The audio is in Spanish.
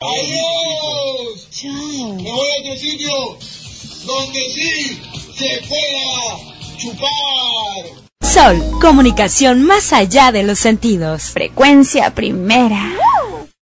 ¡Adiós! Chao. Me voy a otro sitio donde sí se pueda chupar. Sol, comunicación más allá de los sentidos. Frecuencia primera.